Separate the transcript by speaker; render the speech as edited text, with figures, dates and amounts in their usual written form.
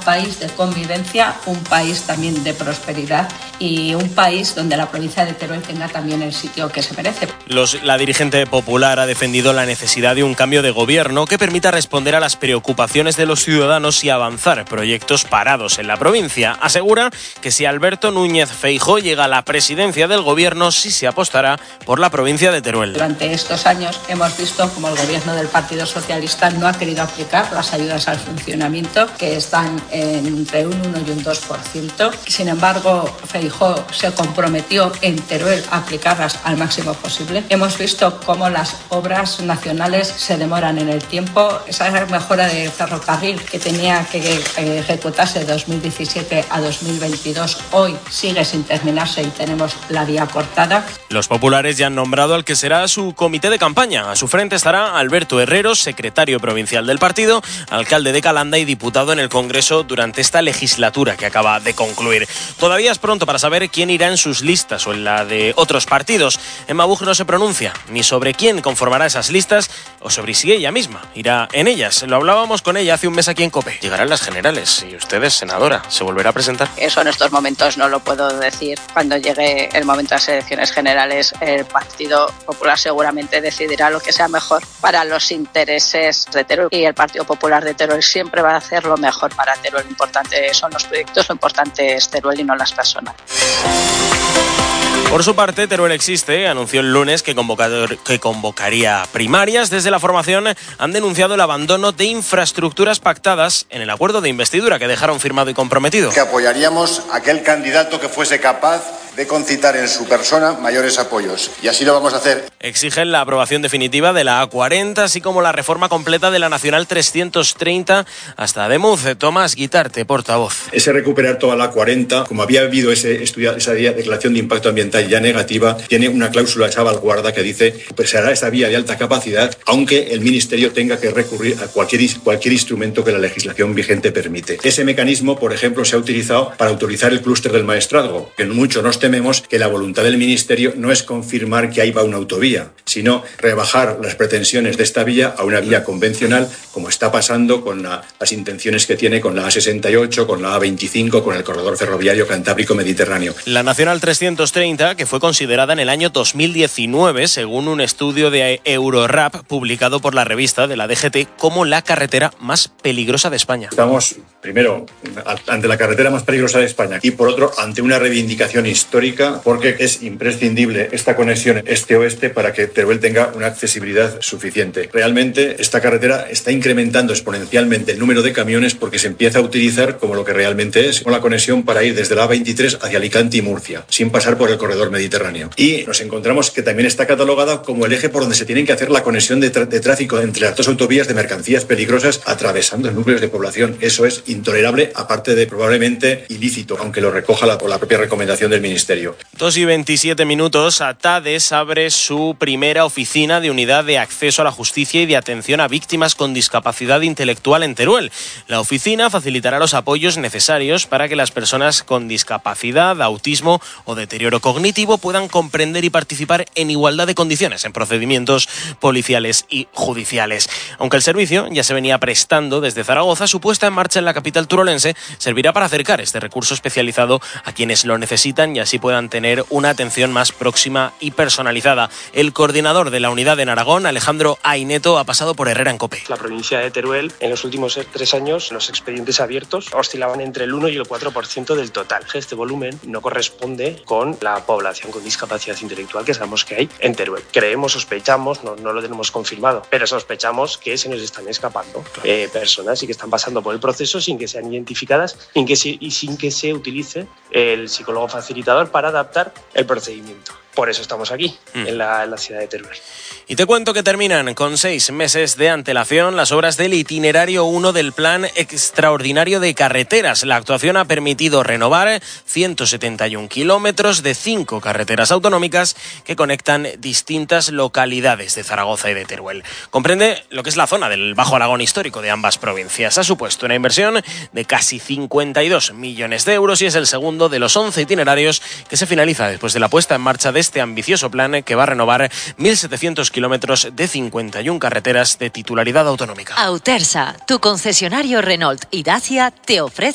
Speaker 1: país de convivencia, un país también de prosperidad y un país donde la provincia de Teruel tenga también el sitio que se merece.
Speaker 2: La dirigente popular ha defendido la necesidad de un cambio de gobierno que permita responder a las preocupaciones de los ciudadanos y avanzar proyectos parados en la provincia. Asegura que si Alberto Núñez Feijóo llega a la presidencia del gobierno, sí se apostará por la provincia de Teruel.
Speaker 1: Durante estos años hemos visto como el gobierno del Partido Socialista no ha querido aplicar las ayudas al funcionamiento, que están entre un 1 y un 2%. Sin embargo, Feijóo se comprometió en Teruel a aplicarlas al máximo posible. Hemos visto cómo las obras nacionales se demoran en el tiempo. Esa mejora de ferrocarril que tenía que ejecutarse de 2017 a 2022 hoy sigue sin terminarse y tenemos la vía cortada.
Speaker 2: Los populares ya han nombrado al que será su comité de campaña. A su frente estará Alberto Herreros, secretario provincial del partido, alcalde de Calanda y diputado en el Congreso durante esta legislatura que acaba de concluir. Todavía es pronto para saber quién irá en sus listas o en la de otros partidos. Emma Buch no se pronuncia ni sobre quién conformará esas listas o sobre si ella misma irá en ellas. Lo hablábamos con ella hace un mes aquí en COPE. Llegarán las generales y usted es senadora. ¿Se volverá a presentar?
Speaker 3: Eso en estos momentos no lo puedo decir. Cuando llegue el momento de las elecciones generales, el Partido Popular seguramente decidirá lo que sea mejor para los intereses de Teruel. Y el Partido Popular de Teruel siempre va a hacer lo mejor para Teruel. Lo importante son los proyectos, lo importante es Teruel y no las personas.
Speaker 2: Por su parte, Teruel Existe anunció el lunes que convocaría primarias. Desde la formación han denunciado el abandono de infraestructuras pactadas en el acuerdo de investidura que dejaron firmado y comprometido.
Speaker 4: Que apoyaríamos a aquel candidato que fuese capaz de concitar en su persona mayores apoyos. Y así lo vamos a hacer.
Speaker 2: Exigen la aprobación definitiva de la A40, así como la reforma completa de la Nacional 330 hasta Ademuz. Tomás Guitarte, portavoz.
Speaker 5: Ese recuperar toda la A40, como había habido esa declaración de impacto ambiental ya negativa, tiene una cláusula de salvaguarda que dice que será esa vía de alta capacidad, aunque el Ministerio tenga que recurrir a cualquier instrumento que la legislación vigente permite. Ese mecanismo, por ejemplo, se ha utilizado para autorizar el clúster del Maestrazgo, que mucho nos tememos que la voluntad del Ministerio no es confirmar que ahí va una autovía, sino rebajar las pretensiones de esta vía a una vía convencional, como está pasando con las intenciones que tiene con la A68, con la A25, con el corredor ferroviario Cantábrico-Mediterráneo.
Speaker 2: La Nacional 330, que fue considerada en el año 2019, según un estudio de Eurorap publicado por la revista de la DGT, como la carretera más peligrosa de España.
Speaker 5: Estamos, primero, ante la carretera más peligrosa de España y, por otro, ante una reivindicación histórica, porque es imprescindible esta conexión este-oeste para que Teruel tenga una accesibilidad suficiente. Realmente, esta carretera está incrementando exponencialmente el número de camiones porque se empieza a utilizar como lo que realmente es, con la conexión para ir desde la A23 hacia Alicante y Murcia, sin pasar por el corredor mediterráneo. Y nos encontramos que también está catalogada como el eje por donde se tienen que hacer la conexión de tráfico entre las dos autovías de mercancías peligrosas atravesando núcleos de población. Eso es intolerable, aparte de probablemente ilícito, aunque lo recoja la propia recomendación del Ministerio.
Speaker 2: 2:27, Atades abre su primera oficina de unidad de acceso a la justicia y de atención a víctimas con discapacidad intelectual en Teruel. La oficina facilitará los apoyos necesarios para que las personas con discapacidad, autismo o deterioro cognitivo puedan comprender y participar en igualdad de condiciones en procedimientos policiales y judiciales. Aunque el servicio ya se venía prestando desde Zaragoza, su puesta en marcha en la capital turolense servirá para acercar este recurso especializado a quienes lo necesitan y así puedan tener una atención más próxima y personalizada. El coordinador de la unidad en Aragón, Alejandro Aineto, ha pasado por Herrera en COPE.
Speaker 6: La provincia de Teruel, en los últimos 3 años, los expedientes abiertos oscilaban entre el 1 y el 4% del total. Este volumen no corresponde con la población con discapacidad intelectual que sabemos que hay en Teruel. Creemos, sospechamos, no lo tenemos confirmado, pero sospechamos que se nos están escapando personas y que están pasando por el proceso sin que sean identificadas y sin que se utilice el psicólogo facilitador para adaptar el procedimiento. Por eso estamos aquí, en la ciudad de Teruel.
Speaker 2: Y te cuento que terminan con 6 meses de antelación las obras del itinerario 1 del Plan Extraordinario de Carreteras. La actuación ha permitido renovar 171 kilómetros de 5 carreteras autonómicas que conectan distintas localidades de Zaragoza y de Teruel. Comprende lo que es la zona del Bajo Aragón histórico de ambas provincias. Ha supuesto una inversión de casi 52 millones de euros y es el segundo de los 11 itinerarios que se finaliza después de la puesta en marcha de este ambicioso plan que va a renovar 1.700 kilómetros de 51 carreteras de titularidad autonómica.
Speaker 7: Autersa, tu concesionario Renault y Dacia, te ofrece